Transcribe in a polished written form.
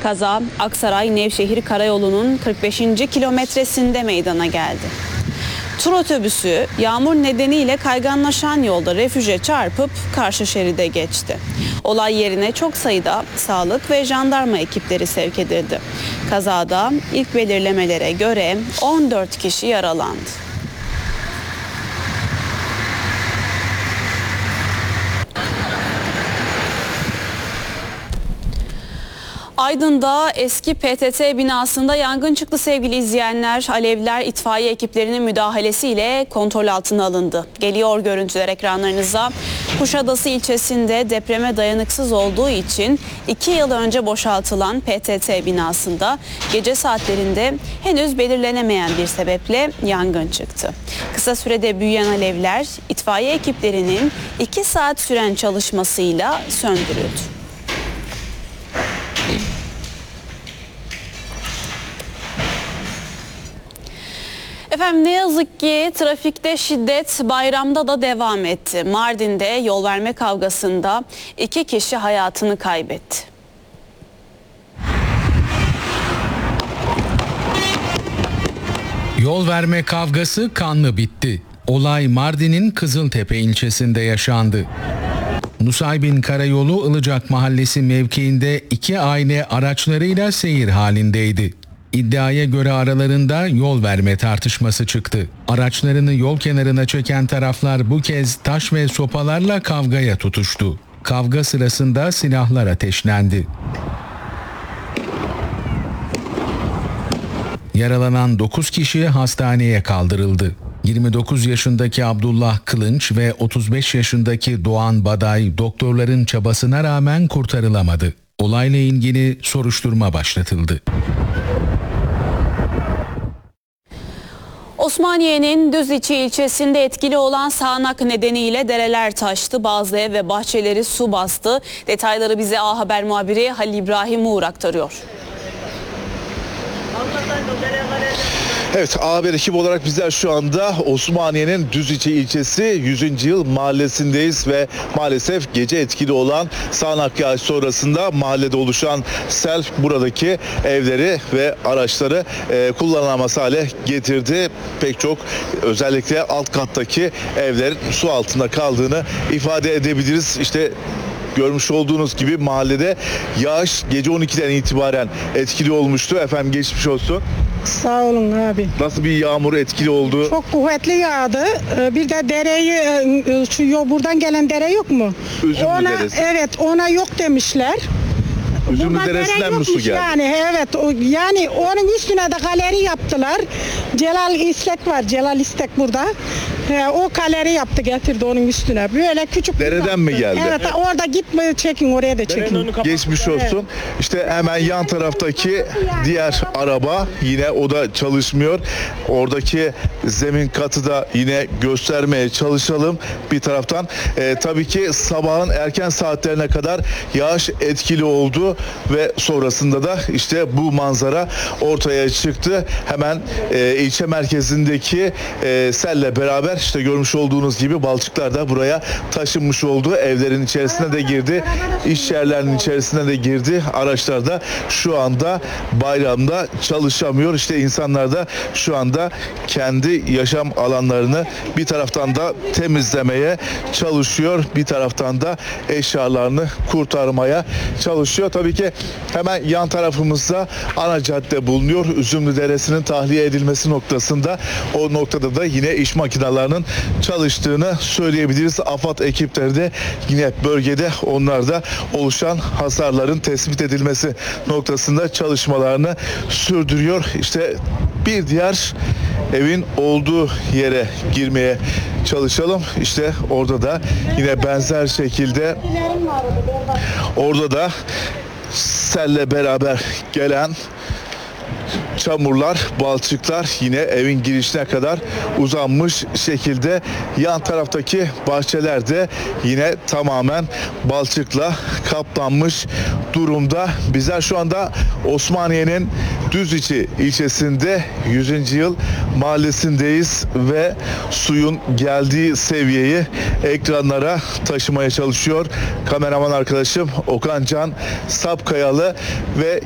Kaza Aksaray-Nevşehir Karayolu'nun 45. kilometresinde meydana geldi. Tur otobüsü yağmur nedeniyle kayganlaşan yolda refüje çarpıp karşı şeride geçti. Olay yerine çok sayıda sağlık ve jandarma ekipleri sevk edildi. Kazada ilk belirlemelere göre 14 kişi yaralandı. Aydın'da eski PTT binasında yangın çıktı sevgili izleyenler. Alevler itfaiye ekiplerinin müdahalesiyle kontrol altına alındı. Geliyor görüntüler ekranlarınıza. Kuşadası ilçesinde depreme dayanıksız olduğu için 2 yıl önce boşaltılan PTT binasında gece saatlerinde henüz belirlenemeyen bir sebeple yangın çıktı. Kısa sürede büyüyen alevler itfaiye ekiplerinin 2 saat süren çalışmasıyla söndürüldü. Efendim ne yazık ki trafikte şiddet bayramda da devam etti. Mardin'de yol verme kavgasında 2 kişi hayatını kaybetti. Yol verme kavgası kanlı bitti. Olay Mardin'in Kızıltepe ilçesinde yaşandı. Nusaybin Karayolu Ilıcak Mahallesi mevkiinde 2 aile araçlarıyla seyir halindeydi. İddiaya göre aralarında yol verme tartışması çıktı. Araçlarını yol kenarına çeken taraflar bu kez taş ve sopalarla kavgaya tutuştu. Kavga sırasında silahlar ateşlendi. Yaralanan 9 kişi hastaneye kaldırıldı. 29 yaşındaki Abdullah Kılınç ve 35 yaşındaki Doğan Baday doktorların çabasına rağmen kurtarılamadı. Olayla ilgili soruşturma başlatıldı. Osmaniye'nin Düziçi ilçesinde etkili olan sağanak nedeniyle dereler taştı. Bazı ev ve bahçeleri su bastı. Detayları bize A Haber muhabiri Halil İbrahim Uğur aktarıyor. Evet, A Haber ekibi olarak bizler şu anda Osmaniye'nin Düziçi ilçesi 100. yıl mahallesindeyiz ve maalesef gece etkili olan sağanak yağış sonrasında mahallede oluşan sel buradaki evleri ve araçları kullanılamaz hale getirdi. Pek çok özellikle alt kattaki evlerin su altında kaldığını ifade edebiliriz. İşte görmüş olduğunuz gibi mahallede yağış gece 12'den itibaren etkili olmuştu. Efendim geçmiş olsun. Sağ olun abi. Nasıl bir yağmur etkili oldu? Çok kuvvetli yağdı. Bir de dereyi, şu buradan gelen dere yok mu? Üzümlü Deresi. Evet, ona yok demişler. Üzümlü Buradan Deresi'nden mi su geldi? Yani evet, yani onun üstüne de galeri yaptılar. Celal İstek var, Celal İstek burada. O galeri yaptı, getirdi onun üstüne. Böyle küçük. Dereden mi geldi? Evet, orada gitme çekin, oraya da çekin. Geçmiş olsun. Evet. İşte hemen yan taraftaki diğer araba yine o da çalışmıyor. Oradaki zemin katı da yine göstermeye çalışalım bir taraftan. Tabii ki sabahın erken saatlerine kadar yağış etkili oldu ve sonrasında da işte bu manzara ortaya çıktı. Hemen ilçe merkezindeki selle beraber işte görmüş olduğunuz gibi balçıklar da buraya taşınmış oldu. Evlerin içerisine de girdi. İş yerlerinin içerisine de girdi. Araçlar da şu anda bayramda çalışamıyor. İşte insanlar da şu anda kendi yaşam alanlarını bir taraftan da temizlemeye çalışıyor. Bir taraftan da eşyalarını kurtarmaya çalışıyor. Tabii ki hemen yan tarafımızda ana cadde bulunuyor. Üzümlü Deresi'nin tahliye edilmesi noktasında, o noktada da yine iş makinelerinin çalıştığını söyleyebiliriz. AFAD ekipleri de yine bölgede, onlar da oluşan hasarların tespit edilmesi noktasında çalışmalarını sürdürüyor. İşte bir diğer evin olduğu yere girmeye çalışalım. İşte orada da yine benzer şekilde orada da selle beraber gelen çamurlar, balçıklar yine evin girişine kadar uzanmış şekilde. Yan taraftaki bahçeler de yine tamamen balçıkla kaplanmış durumda. Bizler şu anda Osmaniye'nin Düziçi ilçesinde 100. yıl mahallesindeyiz ve suyun geldiği seviyeyi ekranlara taşımaya çalışıyor kameraman arkadaşım Okan Can Sapkayalı ve